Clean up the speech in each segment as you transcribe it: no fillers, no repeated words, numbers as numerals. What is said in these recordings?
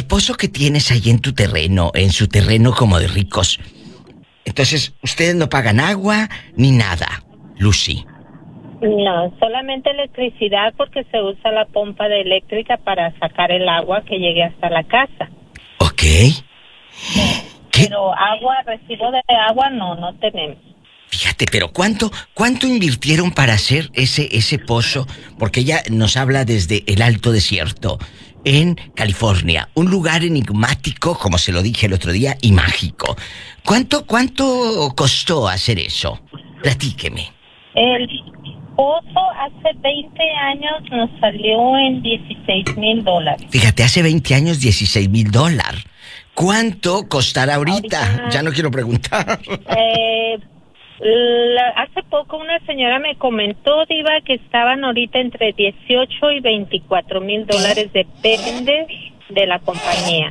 el pozo que tienes ahí en tu terreno, en su terreno como de ricos, entonces ustedes no pagan agua ni nada, Lucy. No, solamente electricidad porque se usa la pompa de eléctrica para sacar el agua que llegue hasta la casa. Ok. Pero agua, recibo de agua no tenemos. Fíjate, pero ¿cuánto invirtieron para hacer ese pozo? Porque ella nos habla desde el Alto Desierto, en California, un lugar enigmático, como se lo dije el otro día, y mágico. ¿Cuánto costó hacer eso? Platíqueme. El pozo hace 20 años nos salió en $16,000. Fíjate, hace 20 años, $16,000. ¿Cuánto costará ahorita? Ya no quiero preguntar. Hace poco una señora me comentó, Diva, que estaban ahorita entre $18,000 y $24,000. Depende de la compañía.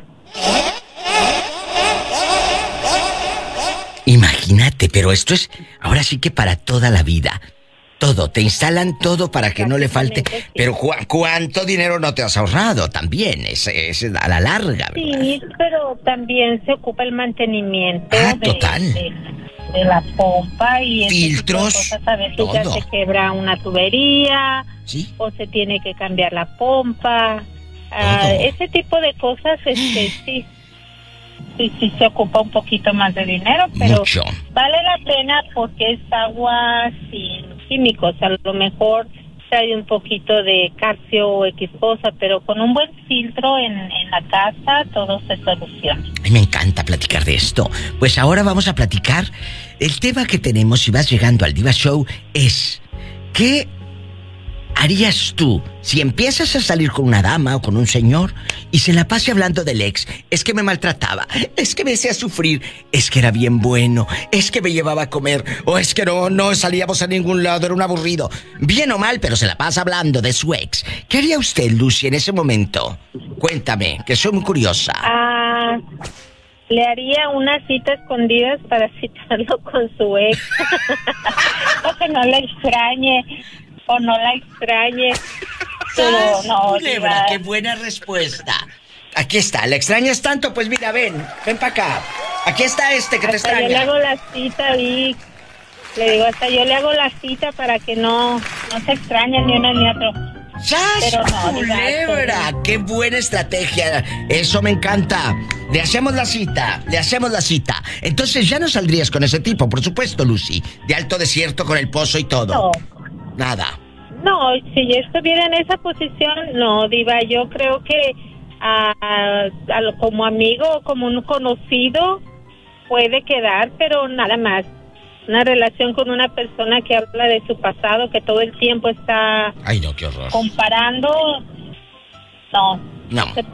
Imagínate, pero esto es ahora sí que para toda la vida. Todo, te instalan todo para que no le falte. Sí. Pero ¿cuánto dinero no te has ahorrado? También, es a la larga, ¿verdad? Sí, pero también se ocupa el mantenimiento total. De la pompa y filtros, cosas. A veces todo. Ya se quebra una tubería, ¿sí? O se tiene que cambiar la pompa. Ese tipo de cosas, sí se ocupa un poquito más de dinero, pero mucho. Vale la pena porque es agua sin químicos. A lo mejor trae un poquito de calcio o X cosa, pero con un buen filtro en la casa todo se soluciona. Ay, me encanta platicar de esto. Pues ahora vamos a platicar. El tema que tenemos, si vas llegando al Diva Show, es ¿qué harías tú si empiezas a salir con una dama o con un señor y se la pase hablando del ex? Es que me maltrataba, es que me hacía sufrir, es que era bien bueno, es que me llevaba a comer, o es que no salíamos a ningún lado, era un aburrido. Bien o mal, pero se la pasa hablando de su ex. ¿Qué haría usted, Lucy, en ese momento? Cuéntame, que soy muy curiosa. Le haría unas citas escondidas para citarlo con su ex. O que no la extrañe. O no la extrañe. Pero no, Culebra, qué buena respuesta. Aquí está, ¿la extrañas tanto? Pues mira, ven para acá. Aquí está que te extraña. Yo le hago la cita y le digo, hasta yo le hago la cita para que no se extrañen ni uno ni otro. ¡Sas, culebra! ¡Qué buena estrategia! Eso me encanta. Le hacemos la cita. Entonces ya no saldrías con ese tipo, por supuesto, Lucy. De Alto Desierto con el pozo y todo. No. Nada. No, si yo estuviera en esa posición, no, Diva. Yo creo que como amigo o como un conocido puede quedar, pero nada más. Una relación con una persona que habla de su pasado, que todo el tiempo está... Ay, no, qué horror. Comparando... No.